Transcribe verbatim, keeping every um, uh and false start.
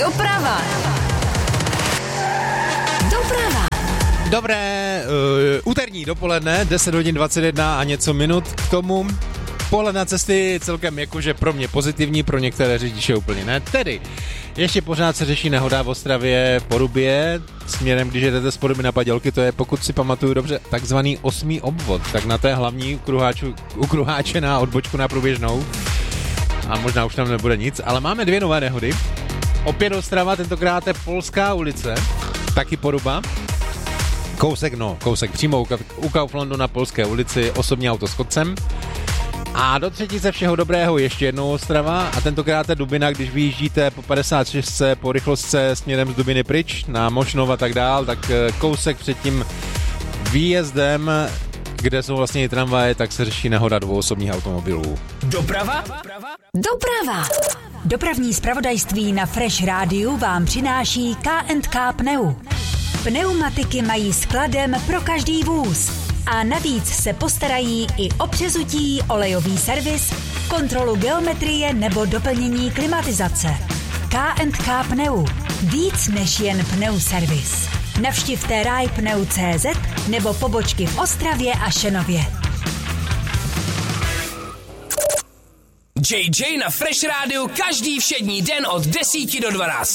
Doprava. Doprava. Dobré uh, úterní dopoledne, deset hodin dvacet jedna a něco minut k tomu. Pohled na cesty celkem jakože pro mě pozitivní, pro některé řidiče úplně ne. Tedy, ještě pořád se řeší nehoda v Ostravě, Porubě, směrem, když jedete z Poruby na Padělky, to je, pokud si pamatuju dobře, takzvaný osmý obvod, tak na té hlavní kruháču, ukruháče na odbočku na průběžnou. A možná už tam nebude nic, ale máme dvě nové nehody. Opět Ostrava, tentokrát je Polská ulice, taky Poruba. Kousek, no, kousek přímo u Kauflandu na Polské ulici, osobní auto s chodcem. A do třetice všeho dobrého ještě jednou Ostrava a tentokrát je Dubina, když vyjíždíte po padesát šest po rychlostce směrem z Dubiny pryč na Mošnov a tak dál, tak kousek před tím výjezdem, kde jsou vlastně i tramvaje, tak se řeší nehoda dvou osobních automobilů. Doprava? Doprava. Dopravní zpravodajství na Fresh Rádiu vám přináší K and K Pneu. Pneumatiky mají skladem pro každý vůz. A navíc se postarají i o přezutí, olejový servis, kontrolu geometrie nebo doplnění klimatizace. K and K Pneu. Víc než jen pneuservis. Navštivte rajpneu tečka cé zet nebo pobočky v Ostravě a Šenově. J J na Fresh Rádiu každý všední den od deseti do dvanácti.